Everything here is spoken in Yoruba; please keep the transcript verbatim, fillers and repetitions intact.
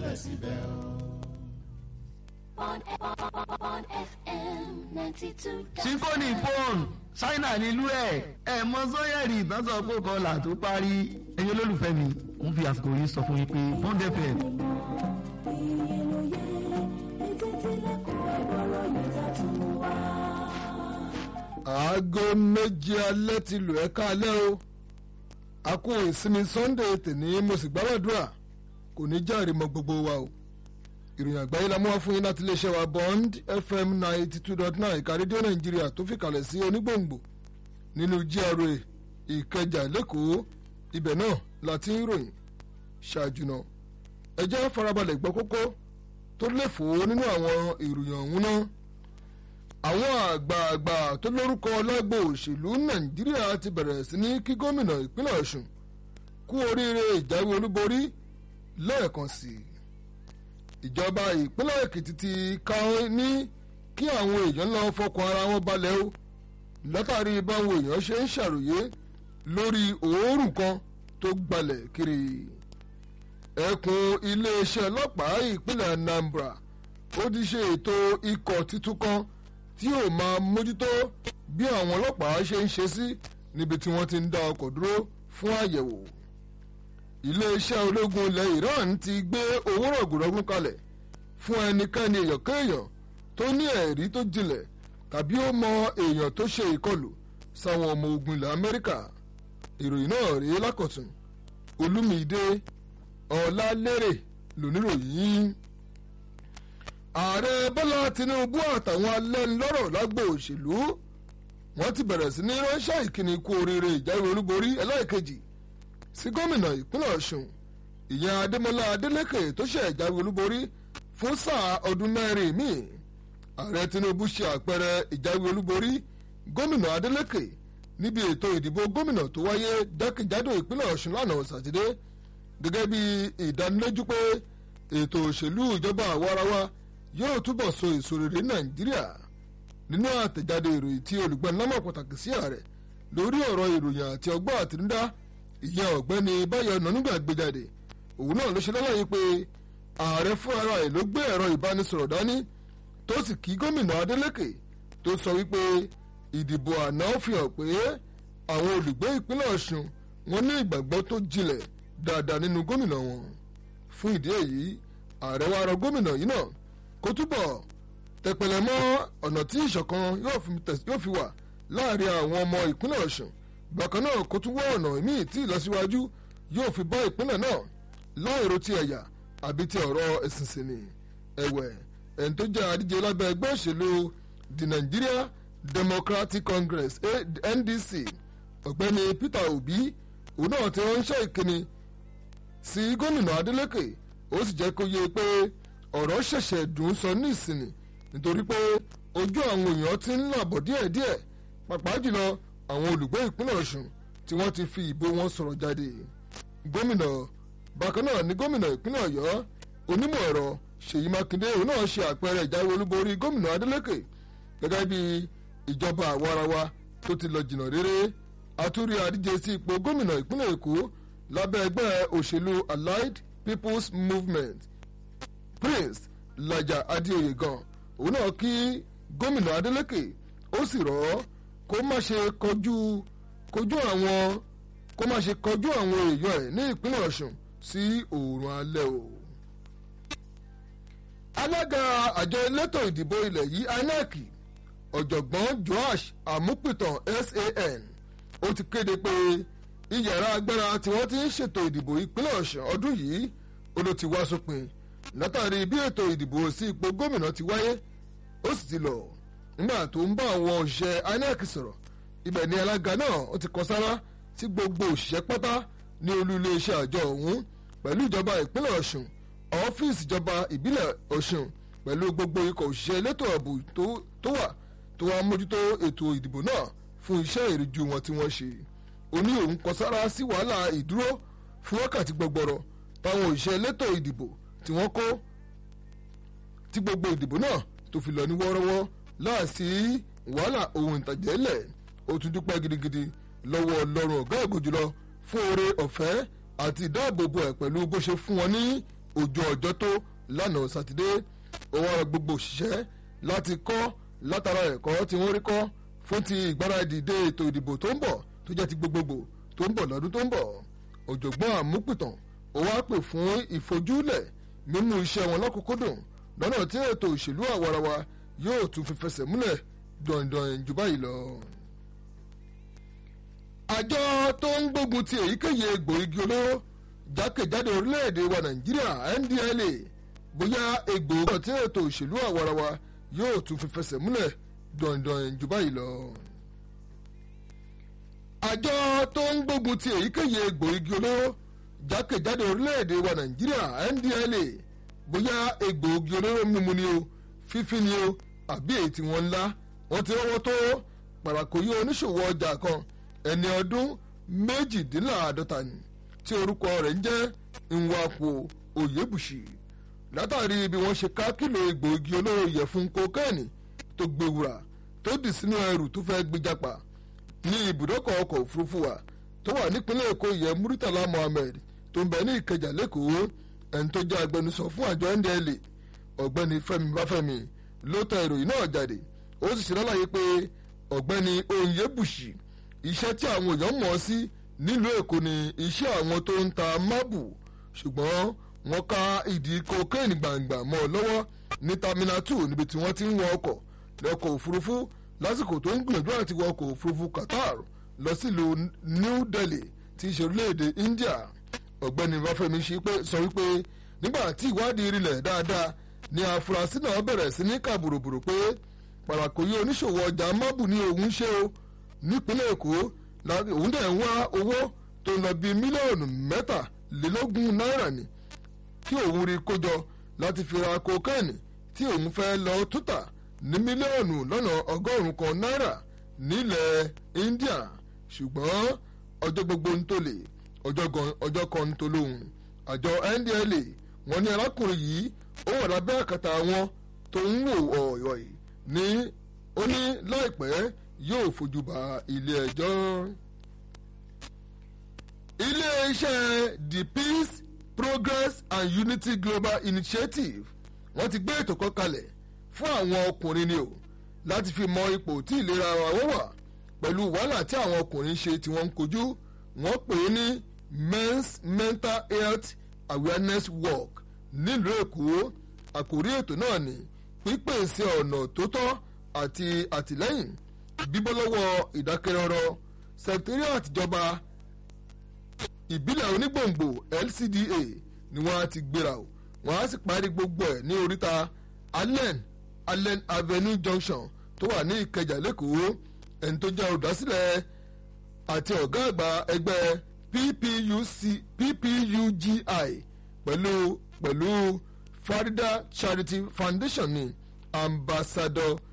sílẹ̀ síbẹ̀ o. on F M ninety-two. sífóònì fóònù ṣáínà nílùú ẹ̀ ẹ̀ mọ sọ́yẹ̀rì ìtànsán pò kọlà tó parí ẹ̀yin olólùfẹ́ mi ń fi àsìkò yìí sọ fún yín pé Bond F M. aago méje alẹ́ ti lù ẹ́ káalẹ́ o a kú ìsinmi Sunday tèní mo sì gbàdúrà kò ní járe mọ́ gbogbo wa o ìròyìn àgbáyé la mú wá fún yín láti iléeṣẹ́ wa Bond F M ninety two dot nine ìka rédíò Nàìjíríà tó fi kalẹ̀ sí onígbòǹgbò nínú G R A Ìkẹjà lẹ́kọ̀ọ́ ibẹ̀ náà láti ń ròyìn ṣáájú náà ẹ jẹ́ farabalẹ̀ gbọ́ kókó tó léfòó nínú àwọn ìròyìn ọ̀hún náà. àwọn àgbààgbà tó lórúkọ lágbo òṣèlú Nàìjíríà ti bẹ̀rẹ̀ sí ní kí gómìnà ìpínlẹ̀ Ọ̀ṣun kú oríire ìjáwé olúborí lẹ́ẹ̀kan sí i. ìjọba ìpínlẹ̀ Èkìtì ti ká ní kí àwọn èèyàn lọ fọkàn ara wọn balẹ̀ o látàrí báwọn èèyàn ṣe ń ṣàròyé lórí òórùn kan tó gbalẹ̀ kiri. ẹkùn iléeṣẹ́ ọlọ́pàá ìpínlẹ̀ Anambra ó ti ṣe ètò ikọ̀ títún kan tí yóò máa mójútó bí àwọn ọlọ́pàá ṣe ń ṣe sí níbi tí wọ́n ti ń dá ọkọ̀ dúró fún àyẹ̀wò. iléeṣẹ́ ológun ilẹ̀ Iran ti gbé owó rọ̀gùrọ̀gùn kalẹ̀ fún ẹnikẹ́ni èèyàn kéèyàn tó ní ẹ̀rí tó jinlẹ̀ tàbí ó mọ èèyàn tó ṣe ìkọlù sáwọn ọmọ ogun ilẹ̀ Amẹ́ríkà. ìròyìn náà rèé lákọ̀tún Olúmídé Ọlálérè lóníròyìn. ààrẹ Bọ́lá Tinubu àtàwọn alẹ́nulọ́rọ̀ lágbo òṣèlú wọ́n ti bẹ̀rẹ̀ sí ní ránṣẹ́ ìkíni kú oríire ìjáwé olúborí ẹlẹ́ẹ̀kejì sí gómìnà ìpínlẹ̀ Ọ̀ṣun ìyẹn Adémọ́lá Adélékè tó ṣe ìjáwé olúborí fún sáà ọdún mẹ́rin míì. ààrẹ Tinubu ṣe àpẹẹrẹ ìjáwé olúborí gómìnà Adélékè níbi ètò ìdìbò gómìnà tó wáyé jákèjádò ìpínlẹ̀ Ọ̀ṣun lánàá sátidé gẹ́gẹ́ bí ìdánilójú pé ètò òṣèlú ìjọba àwarawa yóò túbọ̀ so èso rere Nàìjíríà. nínú àtẹ̀jáde ìròyìn tí olùgbanilámọ̀ pàtàkì sí ààrẹ lórí ọ̀rọ̀ ìròyìn àti ọgbọ́n àtinúdá ìyẹn ọ̀gbẹ́ni Báyọ̀ Ọ̀nànúgà gbé jáde òun náà ló ṣe lálàyé pé ààrẹ fún ara ẹ̀ ló gbé ẹ̀rọ ìbánisọ̀rọ̀ dání tó sì kí gómìnà Adélékè tó sọ wípé ìdìbò àná fi hàn pé àwọn olùgbé ìpínlẹ̀ Ọ̀ṣun wọn ní ìgbàgbọ́ tó jinlẹ̀ dáadáa nínú gómìnà wọn. fún ìdí èyí ààrẹ wa rọ gómìnà yìí náà kó túbọ̀ tẹpẹlẹ mọ́ ọ̀nà tí ìṣọ̀kan yóò fi wà láàrin àwọn ọmọ ìpínlẹ̀ Ọ̀ṣun bákan náà kó tún wá ọ̀nà míì tí ìlọsíwájú yóò fi bọ́ ìpínlẹ̀ náà láìro ti ẹ̀yà àbí ti ọ̀rọ̀ ẹ̀sìn sí ni. ẹ̀wẹ̀ ẹni tó jẹ́ adíje lábẹ́ ẹgbẹ́ òṣèlú the Nigeria Democratic Congress N D C ọ̀gbẹ́ni Peter Obi òun náà ti ránṣẹ́ ìkíni sí gómìnà Adélékè ó sì jẹ́ kó yé pé ọ̀rọ̀ ṣẹ̀ṣẹ̀ dùn sọ ní ìsinmi nítorí pé ojú àwọn èèyàn ti ń làbọ̀ díẹ̀díẹ̀ pàápàá jùlọ àwọn olùgbé ìpínlẹ̀ Ọ̀ṣun tí wọ́n ti fi ìbò wọn sọ̀rọ̀ jáde. gómìnà bákan náà ní gómìnà ìpínlẹ̀ Ọ̀yọ́ onímọ̀ ẹ̀rọ Ṣèyí Mákindé òun náà ṣe àpẹẹrẹ ìjáwé olúborí gómìnà Adélékè gẹ́gẹ́ bí ìjọba àwarawa tó ti lọ jìnnà réré. àtúrí àdíje sí ipò gómìnà ìpínlẹ̀ Èkó lábẹ́ ẹgbẹ́ òṣèlú Allied People's Movement Prince Laja Adéoyè gan òun náà kí gómìnà Adélékè ó sì rọ̀ ọ́ kó má ṣe kọjú kọjú àwọn kó má ṣe kọjú àwọn èèyàn ẹ̀ ní ìpínlẹ̀ Ọ̀ṣun sí oòrùn alẹ́ o. alága àjọ elétò ìdìbò ilẹ̀ yìí I N E C ọ̀jọ̀gbọ́n Joash Amupitan S A N ó ti kéde pé iyàrá agbára tí wọ́n ti ń ṣètò ìdìbò ìpínlẹ̀ Ọ̀ṣun ọdún yìí ó ló ti wá sópin látàrí bí ètò ìdìbò sí ipò gómìnà ti wáyé ó sì ti lọ. nígbà tó ń bá àwọn òṣìṣẹ́ I N E C sọ̀rọ̀ ibẹ̀ ni alága náà ó ti kọ sára sí gbogbo òṣìṣẹ́ pátá ní olú iléeṣẹ́ àjọ ọ̀hún pẹ̀lú ìjọba ìpínlẹ̀ Ọ̀ṣun ọ́fíìsì ìjọba ìbílẹ̀ Ọ̀ṣun pẹ̀lú gbogbo ikọ̀ òṣìṣẹ́ elétò ààbò tó wà tó wá mójútó ètò ìdìbò náà fún iṣẹ́ ìríjú wọn tí wọ́n ṣe. ó ní òun kọ sára sí wàhálà ìdúró fún wákàtí gbọgbọrọ táwọn òṣìṣẹ́ elétò ìdìbò tí wọ́n kó tí gbogbo ìdìbò náà tó fi lọ ní wọ́ọ́rọ́wọ́ láàsí wàhálà ohun ìtàjẹ́lẹ̀. ó tún dúpẹ́ gidigidi lọ́wọ́ Ọlọ́run ọ̀gá ògo jùlọ fún oore ọ̀fẹ́ àti ìdáàbòbò ẹ̀ pẹ̀lú bó ṣe fún wọn ní ojú ọjọ́ tó lánàá sátidé ó wá rọ gbogbo òṣìṣẹ́ láti kọ́ látara ẹ̀kọ́ tí wọ́n rí kọ́ fún ti ìgbáradì dé ètò ìdìbò tó ń bọ̀ tó jẹ́ ti gbogbogbò tó ń bọ̀ lọ́dún tó ń bọ̀ ọ̀jọ̀gbọ́n àmúpìtàn ó wá pè fún ìfojúlẹ̀ mímú iṣẹ́ wọn lọ́kùnkúndùn lọ́nà tí ètò òṣèlú àwarawa yóò tún fi fẹsẹ̀ múlẹ̀ dọ̀ndọ̀n jù báyìí lọ. àjọ tó ń gbógun ti èyíkéyìí egbòogi olóró jákèjádò orílẹ̀-èdè wa nàìjíríà N D L A bóyá egbòogi tí ètò òṣèlú àwarawa yóò tún fi fẹsẹ̀ múlẹ̀ dọ̀ndọ̀n jù báyìí lọ. àjọ tó ń gbógun ti èyíkéyìí egbòogi olóró jákèjádò orílẹ̀-èdè wa nàìjíríà N D L A bóyá egbòogi olóró mímu ni o fífi ni o àbí èyí tí wọ́n ńlá wọ́n ti rọ́wọ́ tó pàràkòyé oníṣòwò ọjà kan ẹni ọdún méjìdínláàádọ́ta ni tí orúkọ rẹ̀ ń jẹ́ Nwankwo Oyèbùsì látàrí bí wọ́n ṣe ká kílò egbòogi olóró ìyẹ̀fun kokéènì tó gbéwura tó dì sínú ẹrù tó fẹ́ gbéjàpá ní ibùdókọ̀ ọkọ̀ òfurufú wa tó wà nípínlẹ̀ Èkó ìyẹn Muritala Mohammed tó ń bẹ ní Ìkẹjà lẹ́kọ̀ọ́ ẹni tó jẹ́ agbẹnusọ fún àjọ N D L A ọ̀gbẹ́ni Fẹ́mi Báfẹ́mi ló tẹ ìròyìn náà jáde ó sì ṣe lálàyé pé ọ̀gbẹ́ni Oyèbùsì iṣẹ́ tí àwọn èèyàn mọ̀ ọ́ sí nílùú Èkó ni iṣẹ́ àwọn tó ń ta mábù ṣùgbọ́n wọ́n ká ìdí kokéènì gbàǹgbà mọ́ ọ lọ́wọ́ ní Terminal two níbi tí wọ́n ti ń wọ ọkọ̀ lọ́kọ̀ òfurufú lásìkò tó ń gbìyànjú àti wọ ọkọ̀ òfurufú Qatar lọ sílùú New Delhi tí í ṣe orílẹ̀-èdè India ọ̀gbẹ́ni Báfẹ́mi sọ wípé nígbà tí ìwádìí rinlẹ̀ dáadáa ni àfúrásì náà bẹ̀rẹ̀ sí ní kà bùrùbùrù pé pàràkòyé oníṣòwò ọjà mábù ní òun ṣe o nípínlẹ̀ Èkó òun dẹ̀ ń wá owó tó ń lọ bíi mílíọ̀nù mẹ́tàlélógún náírà ni kí òun rí kójọ láti fi ra kokéènì tí òun fẹ́ lọ tútà ní mílíọ̀nù lọ́nà ọgọ́rùn-ún kan náírà nílẹ̀ India ṣùgbọ́n ọjọ́ gbogbo ń tó lè ọjọ́ kan ń tó lóhùn àjọ N D L A wọ́n ní arákùnrin yìí ó wà lábẹ́ àkàtà wọn tó ń wò ọ̀yọ̀ yìí ní ó ní láìpẹ́ yóò fojú ba ilé ẹjọ́. ilé iṣẹ́ The Peace, Progress and Unity Global Initiative wọ́n ti gbé ètò kan kalẹ̀ fún àwọn ọkùnrin ni o láti fi mọ ipò tí ìlera wọn wà pẹ̀lú wàhálà tí àwọn ọkùnrin ṣe tí wọ́n ń kojú wọ́n pè é ní Men's Mental Health Awareness Walk nílùú Èkó àkòrí ètò náà ni pípèsè ọ̀nà tó tọ́ àti àtìlẹ́yìn bíbọ́ lọ́wọ́ ìdákẹ́rọ́rọ́ secretariat ìjọba ìbílẹ̀ onígbòǹgbò L C D A ni wọ́n á ti gbéra o wọ́n á sì parí gbogbo ẹ̀ ní oríta Allen Allen Avenue Junction tó wà ní Ìkẹjà lẹ́kọ̀ọ́ ẹni tó jẹ́ olùdásílẹ̀ àti ọ̀gá àgbà ẹgbẹ́ P P U C P P U G I pẹ̀lú pẹ̀lú Farida Charity Foundation ní Ambassador